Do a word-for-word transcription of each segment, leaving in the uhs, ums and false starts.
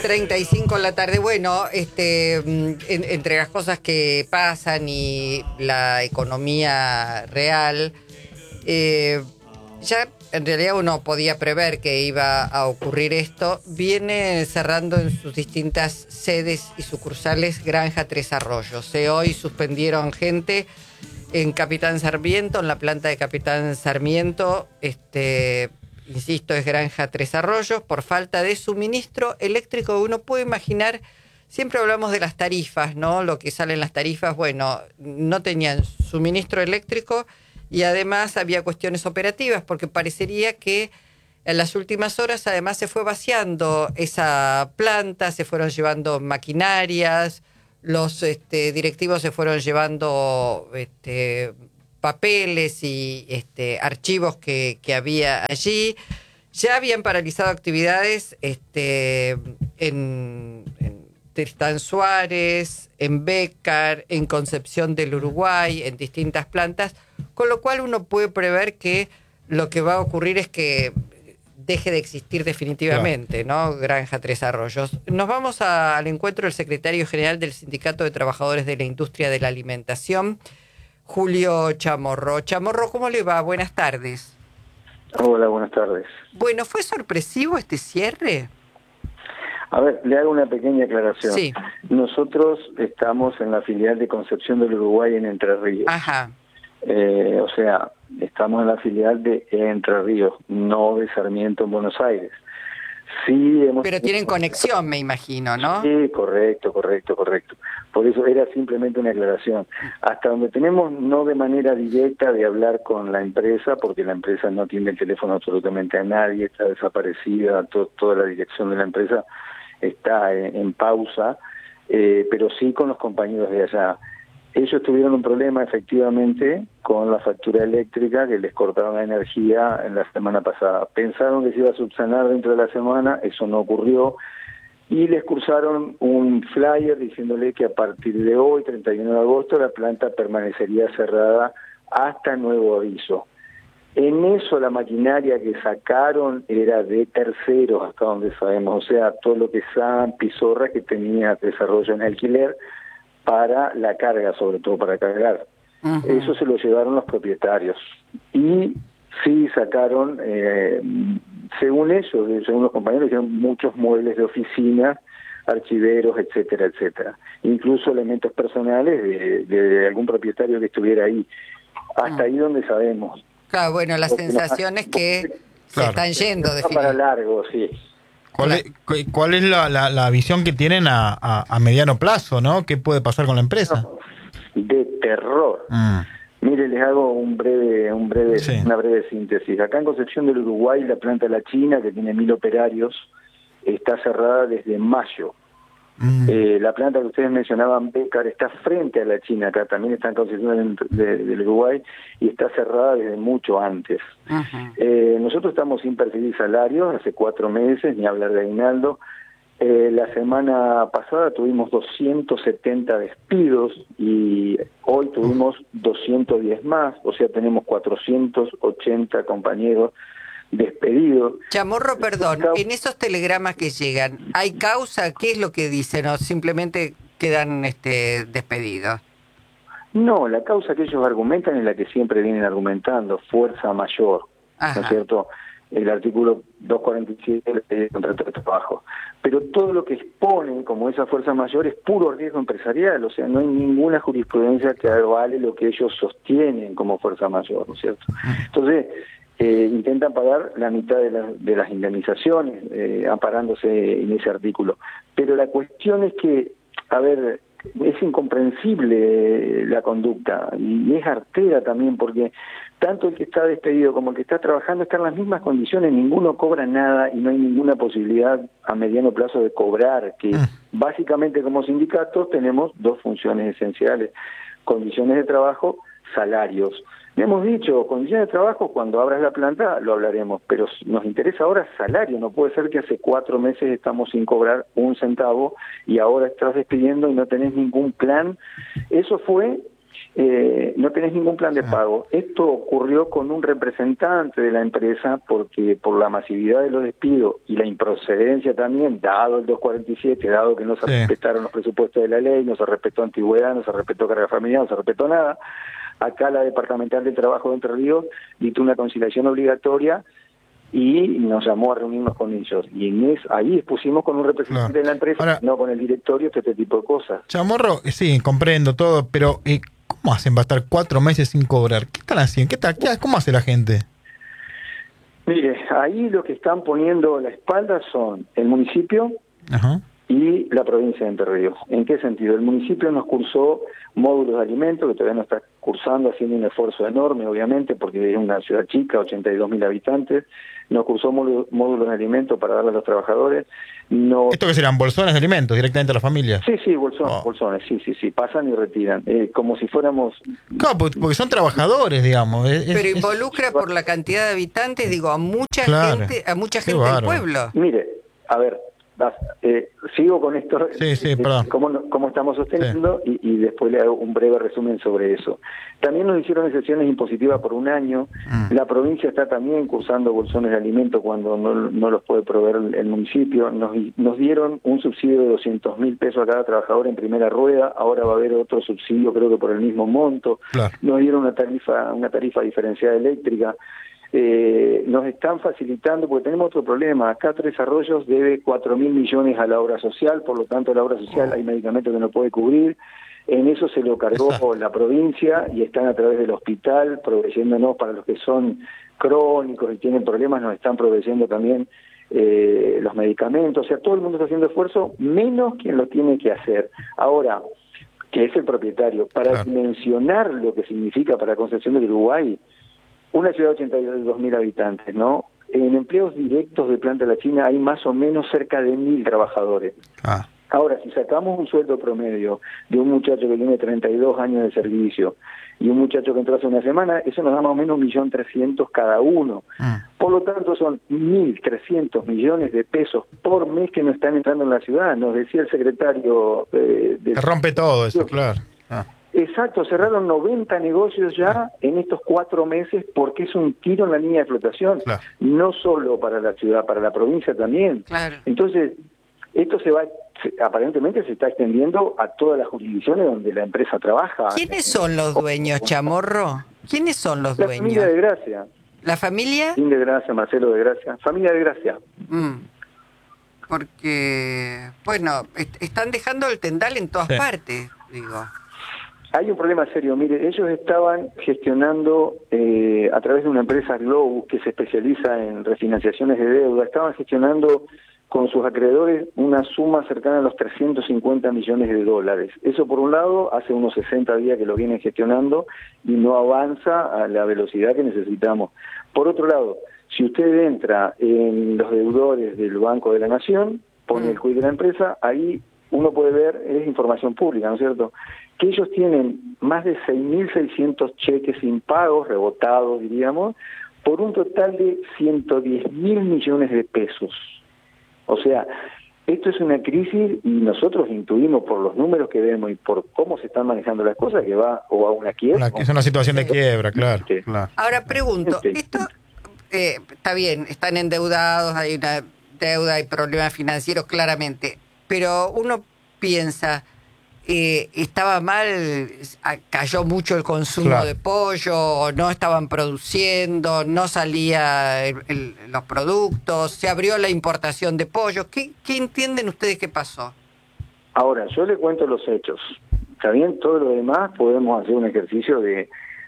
treinta y cinco en la tarde. Bueno, este, en, entre las cosas que pasan y la economía real, eh, ya en realidad uno podía prever que iba a ocurrir esto. Viene cerrando en sus distintas sedes y sucursales Granja Tres Arroyos. Eh, hoy suspendieron gente en Capitán Sarmiento, en la planta de Capitán Sarmiento, este... insisto, es Granja Tres Arroyos, por falta de suministro eléctrico. Uno puede imaginar, siempre hablamos de las tarifas, ¿no? Lo que salen las tarifas, bueno, no tenían suministro eléctrico y además había cuestiones operativas, porque parecería que en las últimas horas además se fue vaciando esa planta, se fueron llevando maquinarias, los este, directivos se fueron llevando este, papeles y este, archivos que, que había allí. Ya habían paralizado actividades este, en, en Tristán Suárez, en Bécar, en Concepción del Uruguay, en distintas plantas, con lo cual uno puede prever que lo que va a ocurrir es que deje de existir definitivamente, ¿no? Granja Tres Arroyos. Nos vamos a, al encuentro del secretario general del Sindicato de Trabajadores de la Industria de la Alimentación, Julio Chamorro. Chamorro, ¿cómo le va? Buenas tardes. Hola, buenas tardes. Bueno, ¿fue sorpresivo este cierre? A ver, le hago una pequeña aclaración. Sí. Nosotros estamos en la filial de Concepción del Uruguay en Entre Ríos. Ajá. Eh, o sea, estamos en la filial de Entre Ríos, no de Sarmiento en Buenos Aires. Sí hemos... Pero tienen conexión, me imagino, ¿no? Sí, correcto, correcto, correcto. Por eso era simplemente una aclaración. Hasta donde tenemos, no de manera directa de hablar con la empresa, porque la empresa no tiene el teléfono absolutamente a nadie, está desaparecida, to toda la dirección de la empresa está en, en pausa, eh, pero sí con los compañeros de allá. Ellos tuvieron un problema efectivamente con la factura eléctrica, que les cortaron la energía en la semana pasada. Pensaron que se iba a subsanar dentro de la semana, eso no ocurrió, y les cursaron un flyer diciéndole que a partir de hoy, treinta y uno de agosto, la planta permanecería cerrada hasta nuevo aviso. En eso la maquinaria que sacaron era de terceros, hasta donde sabemos, o sea, todo lo que es S A M, Pizorra, que tenía desarrollo en alquiler, para la carga, sobre todo para cargar. Uh-huh. Eso se lo llevaron los propietarios. Y sí sacaron, eh, según ellos, según los compañeros, hicieron muchos muebles de oficina, archiveros, etcétera, etcétera. Incluso elementos personales de, de algún propietario que estuviera ahí. Hasta uh-huh. ahí donde sabemos. Claro, bueno, la sensación es que se claro. están yendo, definitivamente. Para largo, sí. ¿Cuál es, cuál es la, la, la visión que tienen a, a, a mediano plazo, ¿no? ¿Qué puede pasar con la empresa? De terror. Mm. Mire, les hago un breve, un breve, sí. una breve síntesis. Acá en Concepción del Uruguay, la planta de la China, que tiene mil operarios, está cerrada desde mayo. Mm. Eh, la planta que ustedes mencionaban, Bécar, está frente a la China, acá también está en Concepción del, del Uruguay, y está cerrada desde mucho antes. Uh-huh. Eh, nosotros estamos sin percibir salarios hace cuatro meses, ni hablar de aguinaldo. Eh, la semana pasada tuvimos doscientos setenta despidos y hoy tuvimos doscientos diez más, o sea, tenemos cuatrocientos ochenta compañeros despedidos. Chamorro, perdón, en esos telegramas que llegan, ¿hay causa? ¿Qué es lo que dicen? ¿O simplemente quedan este, despedidos? No, la causa que ellos argumentan es la que siempre vienen argumentando, fuerza mayor. Ajá. ¿No es cierto? El artículo doscientos cuarenta y siete del contrato de trabajo. Pero todo lo que exponen como esa fuerza mayor es puro riesgo empresarial, o sea, no hay ninguna jurisprudencia que avale lo que ellos sostienen como fuerza mayor, ¿no es cierto? Entonces, eh, intentan pagar la mitad de, la, de las indemnizaciones, eh, amparándose en ese artículo. Pero la cuestión es que, a ver, es incomprensible la conducta y es artera también, porque tanto el que está despedido como el que está trabajando están en las mismas condiciones, ninguno cobra nada y no hay ninguna posibilidad a mediano plazo de cobrar, que básicamente como sindicatos tenemos dos funciones esenciales: condiciones de trabajo, salarios. Le hemos dicho, condiciones de trabajo, cuando abras la planta lo hablaremos, pero nos interesa ahora salario. No puede ser que hace cuatro meses estamos sin cobrar un centavo y ahora estás despidiendo y no tenés ningún plan. Eso fue Eh, no tenés ningún plan de pago. Esto ocurrió con un representante de la empresa porque por la masividad de los despidos y la improcedencia también, dado el doscientos cuarenta y siete, dado que no se Sí. respetaron los presupuestos de la ley, no se respetó antigüedad, no se respetó carga familiar, no se respetó nada, acá la Departamental del Trabajo de Entre Ríos dictó una conciliación obligatoria y nos llamó a reunirnos con ellos. Y en es, ahí expusimos con un representante Claro. de la empresa, Ahora, no con el directorio, todo este tipo de cosas. Chamorro, sí, comprendo todo, pero eh, ¿cómo hacen para estar cuatro meses sin cobrar? ¿Qué están haciendo? ¿Qué tal? ¿Qué, ¿Cómo hace la gente? Mire, ahí lo que están poniendo la espalda son el municipio Ajá. y la provincia de Entre Ríos. ¿En qué sentido? El municipio nos cursó módulos de alimentos, que todavía no está cursando, haciendo un esfuerzo enorme, obviamente, porque es una ciudad chica, ochenta y dos mil habitantes. Nos cursó módulos, módulos de alimentos para darle a los trabajadores. No... ¿Esto qué serán? ¿Bolsones de alimentos directamente a las familias? Sí, sí, bolsones, Oh. bolsones, sí, sí, sí, pasan y retiran, eh, como si fuéramos... Claro, porque porque son trabajadores, digamos. es- es- Pero es- involucra por la cantidad de habitantes, digo, a mucha Claro. gente, a mucha Qué gente del bárbaro. pueblo. Mire, a ver, vas, eh, sigo con esto, Sí, sí, eh, perdón. cómo, no- cómo estamos sosteniendo y, y después le hago un breve resumen sobre eso. También nos hicieron excepciones impositivas por un año. Mm. La provincia está también cursando bolsones de alimento cuando no, no los puede proveer el, el municipio. Nos, nos dieron un subsidio de doscientos mil pesos a cada trabajador en primera rueda. Ahora va a haber otro subsidio, creo que por el mismo monto. Claro. Nos dieron una tarifa, una tarifa diferenciada eléctrica. Eh, nos están facilitando, porque tenemos otro problema. Acá Tres Arroyos debe cuatro mil millones a la obra social, por lo tanto la obra social hay medicamentos que no puede cubrir. En eso se lo cargó Exacto. la provincia y están a través del hospital proveyéndonos para los que son crónicos y tienen problemas, nos están proveyendo también eh, los medicamentos. O sea, todo el mundo está haciendo esfuerzo, menos quien lo tiene que hacer. Ahora, que es el propietario, para Claro. dimensionar lo que significa para Concepción del Uruguay, una ciudad de ochenta y dos mil habitantes, ¿no? En empleos directos de Planta La China hay más o menos cerca de mil trabajadores. Ah, Ahora, si sacamos un sueldo promedio de un muchacho que tiene treinta y dos años de servicio y un muchacho que entró hace una semana, eso nos da más o menos un millón trescientos cada uno. mm. Por lo tanto, son mil trescientos millones de pesos por mes que no están entrando en la ciudad. Nos decía el secretario eh, de... Se rompe todo eso, claro. Ah. Exacto, cerraron noventa negocios ya en estos cuatro meses porque es un tiro en la línea de flotación, Claro. no solo para la ciudad, para la provincia también. Claro. Entonces, esto se va, se- aparentemente se está extendiendo a todas las jurisdicciones donde la empresa trabaja. ¿Quiénes son los dueños, Chamorro? ¿Quiénes son los La dueños? familia de Gracia, ¿La familia? Tim de Gracia, Marcelo de Gracia, familia de Gracia. Mm. Porque, bueno, est- están dejando el tendal en todas Sí. partes, digo. Hay un problema serio, mire, ellos estaban gestionando eh, a través de una empresa Globus que se especializa en refinanciaciones de deuda, estaban gestionando con sus acreedores una suma cercana a los trescientos cincuenta millones de dólares. Eso por un lado, hace unos sesenta días que lo vienen gestionando y no avanza a la velocidad que necesitamos. Por otro lado, si usted entra en los deudores del Banco de la Nación, pone el Q I de la empresa, ahí uno puede ver, es información pública, ¿no es cierto?, que ellos tienen más de seis mil seiscientos cheques impagos, rebotados, diríamos, por un total de ciento diez mil millones de pesos. O sea, esto es una crisis y nosotros intuimos por los números que vemos y por cómo se están manejando las cosas que va o a una quiebra. Una- es una situación de quiebra, claro. Sí. claro. Ahora pregunto, Sí. esto eh, está bien, están endeudados, hay una deuda, hay problemas financieros claramente, pero uno piensa, eh, estaba mal, ah, cayó mucho el consumo Claro. de pollo, no estaban produciendo, no salía el- el- los productos, se abrió la importación de pollo. ¿Qué, qué entienden ustedes que pasó? Ahora, yo le cuento los hechos. Está bien, todo lo demás podemos hacer un ejercicio de,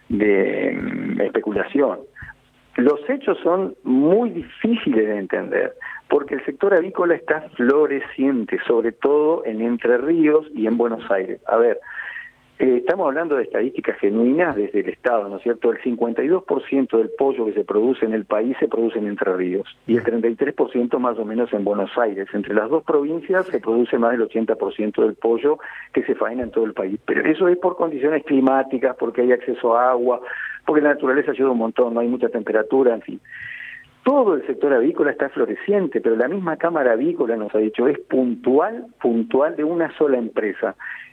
de mm, especulación. Los hechos son muy difíciles de entender, porque el sector avícola está floreciente, sobre todo en Entre Ríos y en Buenos Aires. A ver, eh, estamos hablando de estadísticas genuinas desde el Estado, ¿no es cierto? El cincuenta y dos por ciento del pollo que se produce en el país se produce en Entre Ríos y el treinta y tres por ciento más o menos en Buenos Aires. Entre las dos provincias se produce más del ochenta por ciento del pollo que se faena en todo el país. Pero eso es por condiciones climáticas, porque hay acceso a agua, porque la naturaleza ayuda un montón, no hay mucha temperatura, en fin. Todo el sector avícola está floreciente, pero la misma Cámara Avícola nos ha dicho es puntual, puntual de una sola empresa.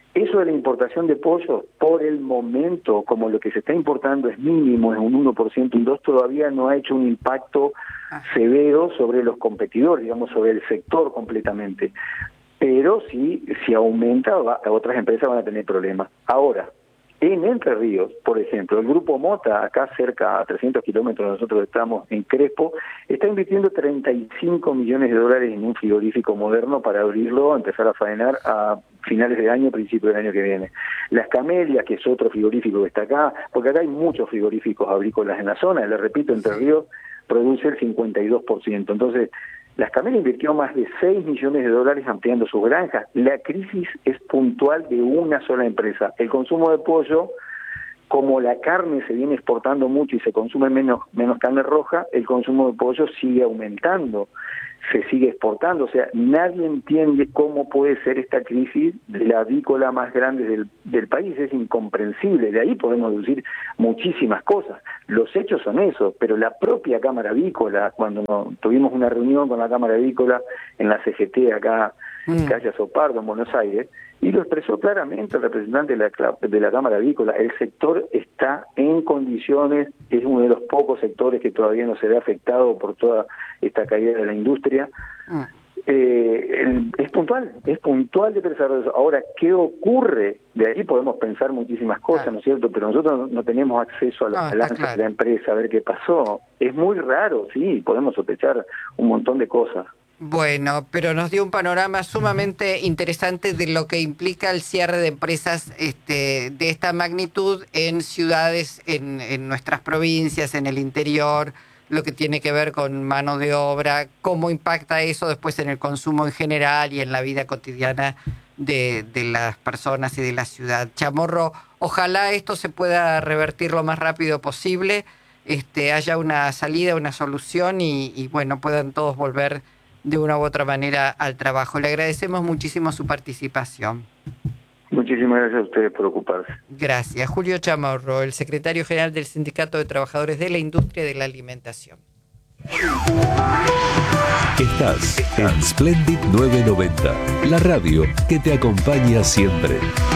Eso de la importación de pollo, por el momento, como lo que se está importando es mínimo, es un uno por ciento, un dos por ciento, todavía no ha hecho un impacto severo sobre los competidores, digamos, sobre el sector completamente. Pero sí, si aumenta, va, otras empresas van a tener problemas. Ahora, en Entre Ríos, por ejemplo, el Grupo Mota, acá cerca a trescientos kilómetros nosotros estamos en Crespo, está invirtiendo treinta y cinco millones de dólares en un frigorífico moderno para abrirlo, empezar a faenar a finales de año, principio del año que viene. Las Camelias, que es otro frigorífico que está acá, porque acá hay muchos frigoríficos agrícolas en la zona, le repito, Entre Ríos produce el cincuenta y dos por ciento. Entonces, Las Camelias invirtió más de seis millones de dólares ampliando sus granjas. La crisis es puntual de una sola empresa. El consumo de pollo, como la carne se viene exportando mucho y se consume menos, menos carne roja, el consumo de pollo sigue aumentando, se sigue exportando. O sea, nadie entiende cómo puede ser esta crisis de la avícola más grande del, del país. Es incomprensible. De ahí podemos deducir muchísimas cosas. Los hechos son esos, pero la propia Cámara Avícola, cuando no, tuvimos una reunión con la Cámara Avícola en la C G T acá en Calle Sopardo, en Buenos Aires, y lo expresó claramente el representante de la, de la Cámara Avícola, el sector está en condiciones, es uno de los pocos sectores que todavía no se ve afectado por toda esta caída de la industria. Mm. Eh, el, es puntual, es puntual de pensar eso. Ahora, ¿qué ocurre? De ahí podemos pensar muchísimas cosas, claro, ¿no es cierto? Pero nosotros no, no tenemos acceso a las no, balanzas claro. de la empresa, a ver qué pasó. Es muy raro, sí, podemos sospechar un montón de cosas. Bueno, pero nos dio un panorama sumamente interesante de lo que implica el cierre de empresas este, de esta magnitud en ciudades, en, en nuestras provincias, en el interior, lo que tiene que ver con mano de obra, cómo impacta eso después en el consumo en general y en la vida cotidiana de, de las personas y de la ciudad. Chamorro, ojalá esto se pueda revertir lo más rápido posible, este, haya una salida, una solución y, y bueno, puedan todos volver de una u otra manera al trabajo. Le agradecemos muchísimo su participación. Muchísimas gracias a ustedes por ocuparse. Gracias. Julio Chamorro, el secretario general del Sindicato de Trabajadores de la Industria de la Alimentación. Estás en Splendid novecientos noventa, la radio que te acompaña siempre.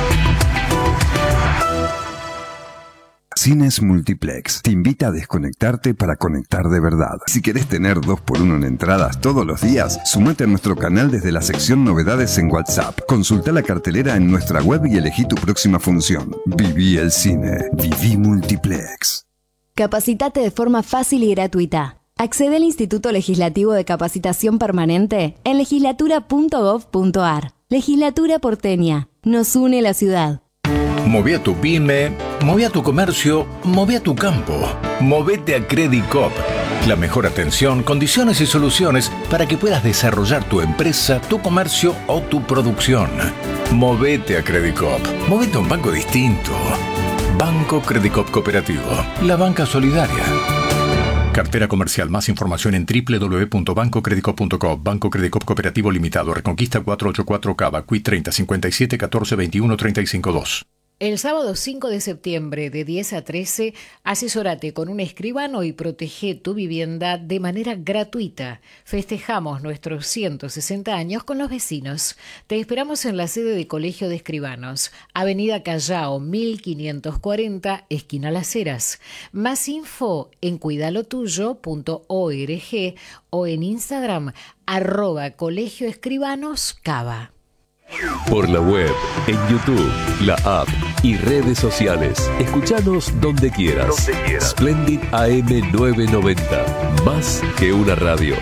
Cines Multiplex te invita a desconectarte para conectar de verdad. Si querés tener dos por uno en entradas todos los días, sumate a nuestro canal desde la sección Novedades en WhatsApp. Consulta la cartelera en nuestra web y elegí tu próxima función. Viví el cine. Viví Multiplex. Capacitate de forma fácil y gratuita. Accede al Instituto Legislativo de Capacitación Permanente en legislatura punto gov punto ar. Legislatura porteña. Nos une la ciudad. Moví a tu pyme, moví a tu comercio, moví a tu campo. Movete a Credicop. La mejor atención, condiciones y soluciones para que puedas desarrollar tu empresa, tu comercio o tu producción. Movete a Credicop. Movete a un banco distinto. Banco Credicop Cooperativo. La banca solidaria. Cartera comercial. Más información en doble u doble u doble u punto banco credicop punto com. Banco Credicop Cooperativo Limitado. Reconquista cuatrocientos ochenta y cuatro Cava. Q I treinta cincuenta y siete catorce veintiuno treinta y cinco dos. El sábado cinco de septiembre de diez a trece, asesórate con un escribano y protege tu vivienda de manera gratuita. Festejamos nuestros ciento sesenta años con los vecinos. Te esperamos en la sede de Colegio de Escribanos, Avenida Callao mil quinientos cuarenta, esquina Las Heras. Más info en cuidalo tuyo punto org o en Instagram, arroba Colegio Escribanos Cava. Por la web, en YouTube, la app y redes sociales. Escuchanos donde quieras. Donde quieras. Splendid A M novecientos noventa. Más que una radio.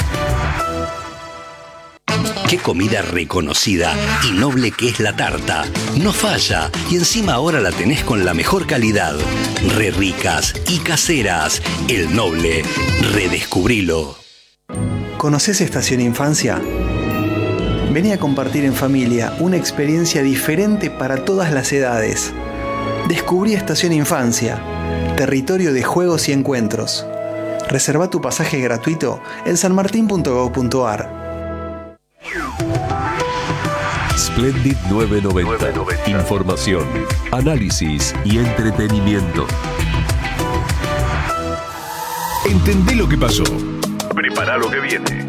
Qué comida reconocida y noble que es la tarta. No falla y encima ahora la tenés con la mejor calidad. Re ricas y caseras. El Noble. Redescubrilo. ¿Conoces Estación Infancia? Vení a compartir en familia una experiencia diferente para todas las edades. Descubrí Estación Infancia, territorio de juegos y encuentros. Reserva tu pasaje gratuito en san martín punto gov punto ar. Splendid novecientos noventa. Información, análisis y entretenimiento. Entendé lo que pasó. Prepara lo que viene.